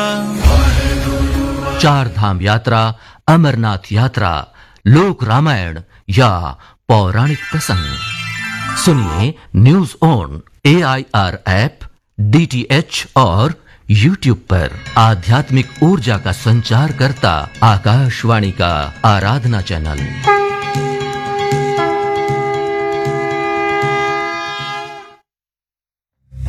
चार धाम यात्रा, अमरनाथ यात्रा, लोक रामायण या पौराणिक प्रसंग सुनिए news on AIR app, DTH और YouTube पर। आध्यात्मिक ऊर्जा का संचार करता आकाशवाणी का आराधना चैनल।